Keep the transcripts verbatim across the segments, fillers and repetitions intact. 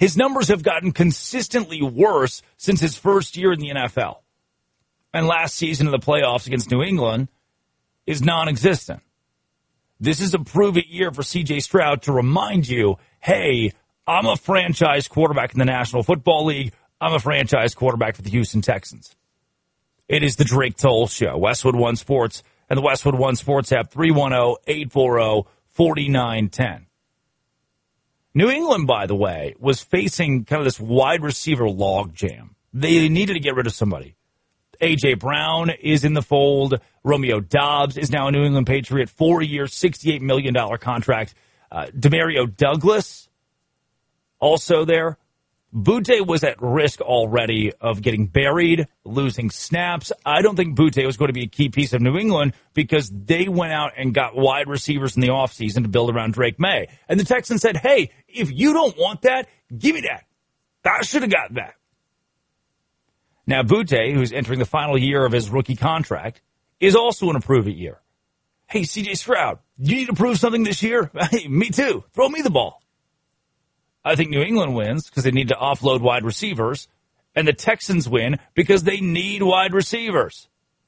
His numbers have gotten consistently worse since his first year in the N F L. And last season in the playoffs against New England is non-existent. This is a prove-it year for C J Stroud to remind you, hey, I'm a franchise quarterback in the National Football League. I'm a franchise quarterback for the Houston Texans. It is the Drake Toll Show, Westwood One Sports, and the Westwood One Sports app, three one zero, eight four zero, four nine one zero. New England, by the way, was facing kind of this wide receiver logjam. They needed to get rid of somebody. A J. Brown is in the fold. Romeo Doubs is now a New England Patriot, four-year, sixty-eight million dollars contract. Uh, Demario Douglas also there. Butte was at risk already of getting buried, losing snaps. I don't think Butte was going to be a key piece of New England because they went out and got wide receivers in the offseason to build around Drake May. And the Texans said, hey, if you don't want that, give me that. I should have got that. Now, Butte, who's entering the final year of his rookie contract, is also in a prove-it year. Hey, C J Stroud, you need to prove something this year? Hey, me too. Throw me the ball. I think New England wins because they need to offload wide receivers, and the Texans win because they need wide receivers.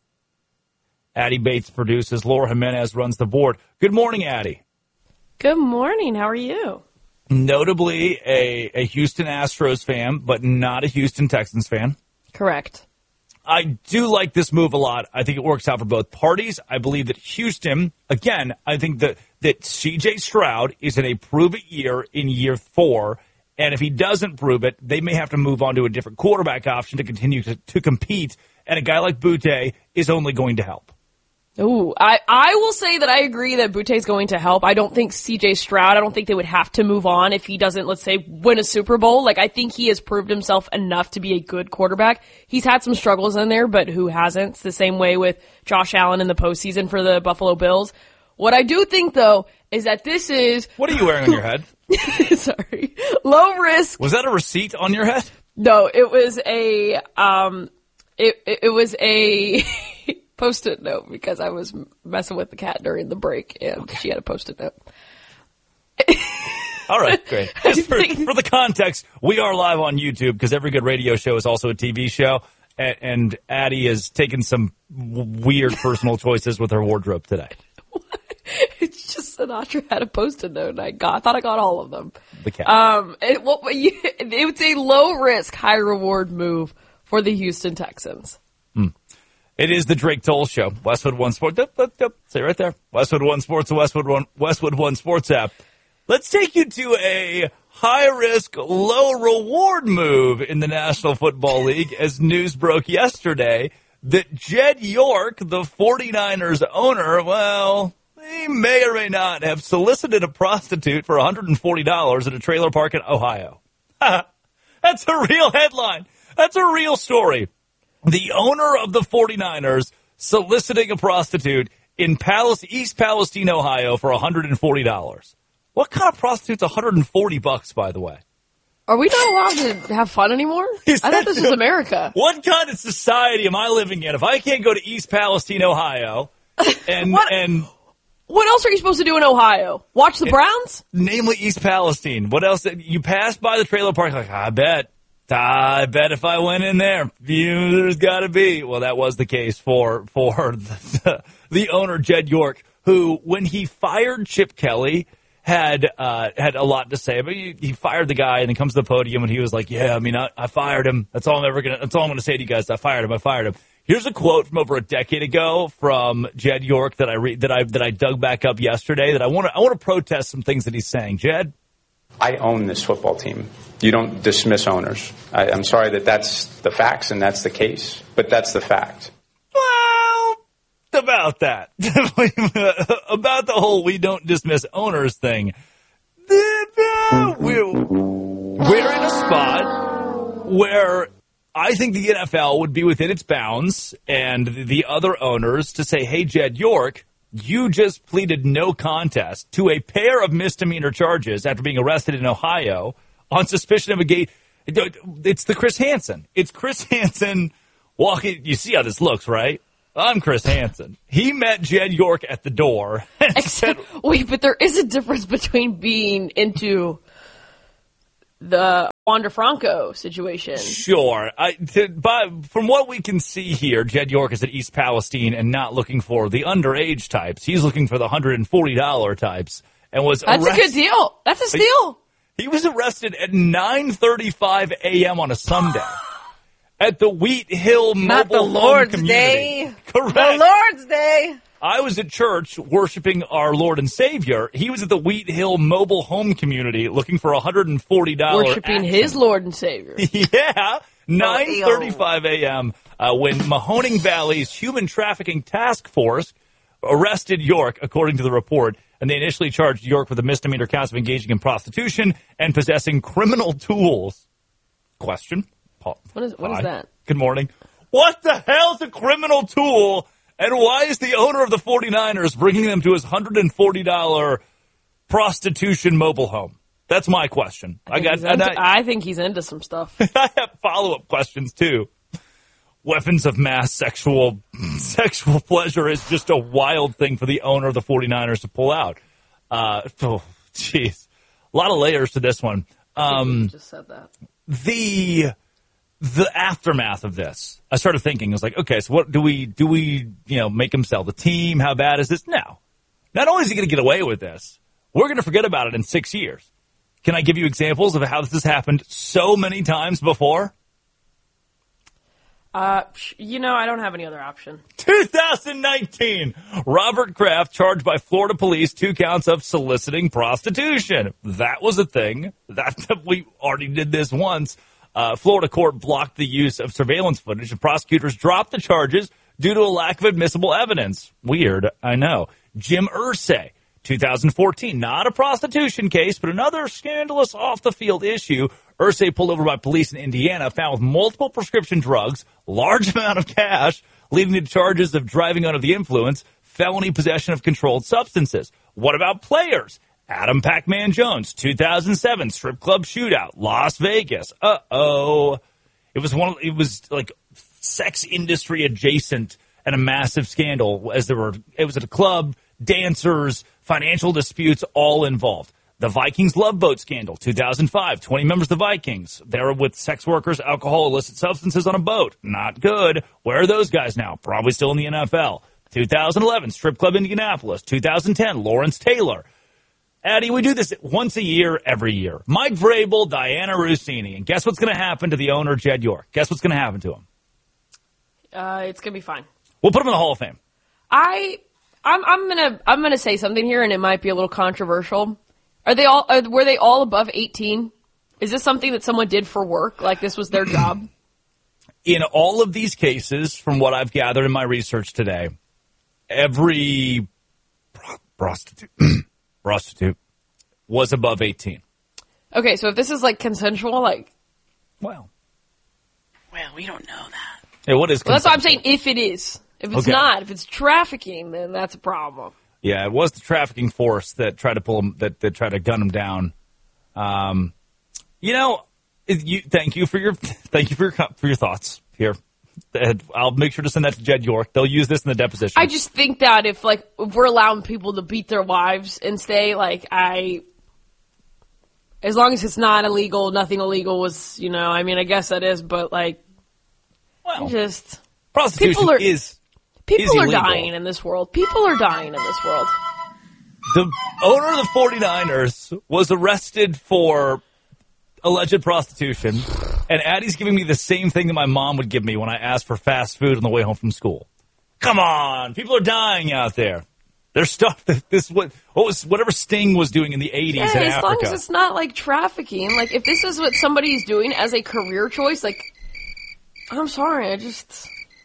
Addie Bates produces. Laura Jimenez runs the board. Good morning, Addie. Good morning. How are you? Notably a, a Houston Astros fan, but not a Houston Texans fan. Correct. I do like this move a lot. I think it works out for both parties. I believe that Houston, again, I think that, that C J Stroud is in a prove-it year in year four, and if he doesn't prove it, they may have to move on to a different quarterback option to continue to, to compete, and a guy like Butte is only going to help. Ooh, I, I will say that I agree that Butte is going to help. I don't think C J Stroud, I don't think they would have to move on if he doesn't, let's say, win a Super Bowl. Like, I think he has proved himself enough to be a good quarterback. He's had some struggles in there, but who hasn't? It's the same way with Josh Allen in the postseason for the Buffalo Bills. What I do think, though, is that this is... What are you wearing on your head? Sorry. Low risk. Was that a receipt on your head? No, it was a, um, it, it, it was a... Post-it note because I was messing with the cat during the break and okay. She had a Post-it note. All right, great. Just for, for the context, we are live on YouTube because every good radio show is also a T V show, and, and Addie has taken some w- weird personal choices with her wardrobe today. It's just Sinatra had a Post-it note, and I got, I thought I got all of them. The cat. Um, it, what, it was a low-risk, high-reward move for the Houston Texans. Hmm. It is the Drake Toll Show. Westwood One Sports. Yep, yep, yep. Say right there. Westwood One Sports, the Westwood One, Westwood One Sports app. Let's take you to a high-risk, low-reward move in the National Football League as news broke yesterday that Jed York, the 49ers owner, well, he may or may not have solicited a prostitute for one hundred forty dollars at a trailer park in Ohio. That's a real headline. That's a real story. The owner of the 49ers soliciting a prostitute in Palace, East Palestine, Ohio for one hundred forty dollars. What kind of prostitute's one hundred forty bucks, by the way? Are we not allowed to have fun anymore? Is I thought this was America. What kind of society am I living in if I can't go to East Palestine, Ohio, and what, and what else are you supposed to do in Ohio? Watch the Browns? Namely East Palestine. What else? You pass by the trailer park like, I bet. I bet if I went in there, there's got to be. Well, that was the case for for the, the owner, Jed York, who, when he fired Chip Kelly, had uh, had a lot to say. But he, he fired the guy, and then comes to the podium, and he was like, "Yeah, I mean, I, I fired him. That's all I'm ever gonna. That's all I'm gonna say to you guys. I fired him. I fired him." Here's a quote from over a decade ago from Jed York that I re- that I that I dug back up yesterday. That I want to I want to protest some things that he's saying. Jed. I own this football team. You don't dismiss owners. I, I'm sorry that that's the facts and that's the case, but that's the fact. Well, about that. About the whole we don't dismiss owners thing. We're, we're in a spot where I think the N F L would be within its bounds and the other owners to say, hey, Jed York, you just pleaded no contest to a pair of misdemeanor charges after being arrested in Ohio on suspicion of a gay. It's the Chris Hansen. It's Chris Hansen walking. You see how this looks, right? I'm Chris Hansen. He met Jed York at the door. And Except, said, wait, but there is a difference between being into the Wander Franco situation. Sure. I, to, but from what we can see here, Jed York is at East Palestine and not looking for the underage types. He's looking for the one hundred forty dollars types. And was That's arrested. a good deal. That's a steal. He was arrested at nine thirty-five a.m. on a Sunday at the Wheat Hill Mobile Not the Home Lord's Community. Day. Correct. The Lord's Day. I was at church worshiping our Lord and Savior. He was at the Wheat Hill Mobile Home Community looking for one hundred forty dollars. Worshiping action. his Lord and Savior. Yeah. nine thirty-five a.m. Uh, when Mahoning Valley's Human Trafficking Task Force arrested York, according to the report, and they initially charged York with a misdemeanor counts of engaging in prostitution and possessing criminal tools. Question? Paul. What is, what is that? Good morning. What the hell's a criminal tool? And why is the owner of the forty-niners bringing them to his one hundred forty dollars prostitution mobile home? That's my question. I, I got. into, and I, I think he's into some stuff. I have follow-up questions too. Weapons of mass sexual sexual pleasure is just a wild thing for the owner of the forty-niners to pull out. Uh, oh, jeez, a lot of layers to this one. Um, just said that. The. The aftermath of this, I started thinking, I was like, okay, so what do we, do we, you know, make him sell the team? How bad is this? No. Not only is he going to get away with this, we're going to forget about it in six years. Can I give you examples of how this has happened so many times before? Uh, you know, I don't have any other option. two thousand nineteen, Robert Kraft charged by Florida police two counts of soliciting prostitution. That was a thing. That we already did this once. Uh, Florida court blocked the use of surveillance footage, and prosecutors dropped the charges due to a lack of admissible evidence. Weird, I know. Jim Irsay, two thousand fourteen, not a prostitution case, but another scandalous off-the-field issue. Irsay pulled over by police in Indiana, found with multiple prescription drugs, large amount of cash, leading to charges of driving under the influence, felony possession of controlled substances. What about players? Adam Pac-Man Jones, two thousand seven, strip club shootout, Las Vegas. Uh-oh. It was one. It was like sex industry adjacent and a massive scandal as there were, it was at a club, dancers, financial disputes, all involved. The Vikings Love Boat scandal, two thousand five, twenty members of the Vikings. They were with sex workers, alcohol, illicit substances on a boat. Not good. Where are those guys now? Probably still in the N F L. two thousand eleven, strip club Indianapolis. two thousand ten, Lawrence Taylor. Addie, we do this once a year, every year. Mike Vrabel, Diana Rossini. And guess what's going to happen to the owner, Jed York? Guess what's going to happen to him? Uh, it's gonna be fine. We'll put him in the Hall of Fame. I, I'm, I'm gonna, I'm gonna say something here, and it might be a little controversial. Are they all, are, were they all above eighteen? Is this something that someone did for work? Like this was their job? In all of these cases, from what I've gathered in my research today, every pro- prostitute. prostitute was above eighteen. Okay, so if this is like consensual, like, well, well, we don't know that. Yeah, what is? Well, that's what I'm saying. If it is, if it's Okay. not, if it's trafficking, then that's a problem. Yeah, it was the trafficking force that tried to pull him, that that tried to gun him down. Um, you know, you thank you for your thank you for your for your thoughts here. I'll make sure to send that to Jed York. They'll use this in the deposition. I just think that if like if we're allowing people to beat their wives and stay, like I, as long as it's not illegal, nothing illegal was, you know, I mean, I guess that is, but like, well, just prostitution people are, is people is are illegal. dying in this world. People are dying in this world. The owner of the forty-niners was arrested for alleged prostitution, and Addie's giving me the same thing that my mom would give me when I asked for fast food on the way home from school. Come on, people are dying out there. There's stuff that this what what was whatever Sting was doing in the eighties Yeah, in as Africa. long as it's not like trafficking. Like if this is what somebody is doing as a career choice, like I'm sorry, I just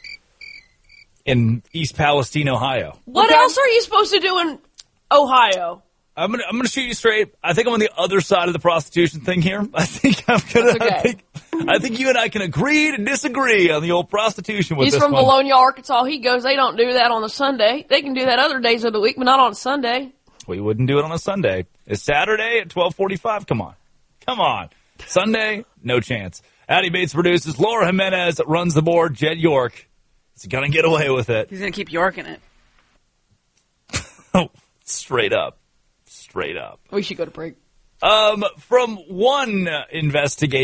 in East Palestine, Ohio. what Okay. else are you supposed to do in Ohio? I'm gonna I'm gonna shoot you straight. I think I'm on the other side of the prostitution thing here. I think I'm gonna. That's okay. I think I think you and I can agree to disagree on the old prostitution with He's this from one. Bologna, Arkansas. He goes, they don't do that on a Sunday. They can do that other days of the week, but not on a Sunday. We wouldn't do it on a Sunday. It's Saturday at twelve forty-five. Come on. Come on. Sunday, no chance. Addie Bates produces. Laura Jimenez runs the board. Jed York is going to get away with it. He's going to keep yorking it. Oh, straight up. Straight up. We should go to break. Um, from one investigation.